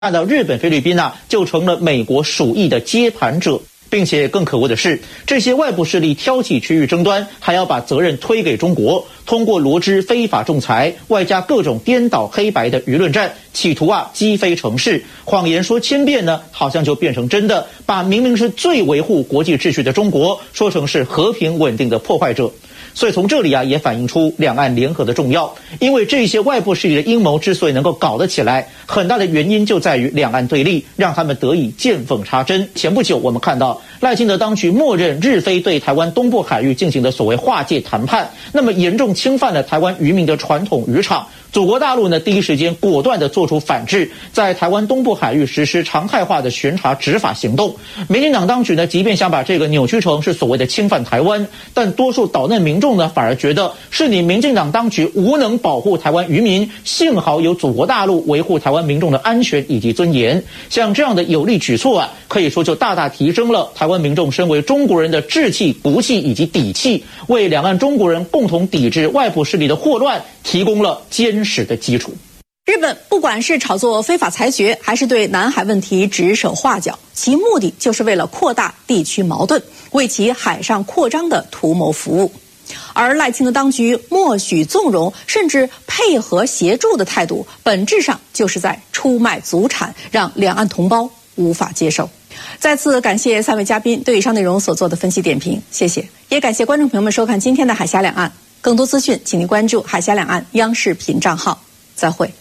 看到日本、菲律宾就成了美国鼠疫的接盘者，并且更可恶的是，这些外部势力挑起区域争端，还要把责任推给中国，通过罗织非法仲裁，外加各种颠倒黑白的舆论战，企图击飞城市，谎言说千遍呢，好像就变成真的，把明明是最维护国际秩序的中国，说成是和平稳定的破坏者。所以从这里也反映出两岸联合的重要，因为这些外部势力的阴谋之所以能够搞得起来，很大的原因就在于两岸对立，让他们得以见缝插针。前不久我们看到赖清德当局默认日菲对台湾东部海域进行的所谓划界谈判，那么严重侵犯了台湾渔民的传统渔场。祖国大陆呢，第一时间果断地做出反制，在台湾东部海域实施常态化的巡查执法行动。民进党当局呢，即便想把这个扭曲成是所谓的侵犯台湾，但多数岛内民众呢，反而觉得是你民进党当局无能保护台湾渔民，幸好有祖国大陆维护台湾民众的安全以及尊严。像这样的有力举措可以说就大大提升了台湾民众身为中国人的志气、骨气以及底气，为两岸中国人共同抵制外部势力的祸乱提供了坚实的基础。 日本不管是炒作非法裁决，还是对南海问题指手画脚，其目的就是为了扩大地区矛盾，为其海上扩张的图谋服务。而赖清德当局默许纵容，甚至配合协助的态度，本质上就是在出卖祖产，让两岸同胞无法接受。再次感谢三位嘉宾对以上内容所做的分析点评，谢谢。也感谢观众朋友们收看今天的海峡两岸。更多资讯，请您关注海峡两岸央视频账号。再会。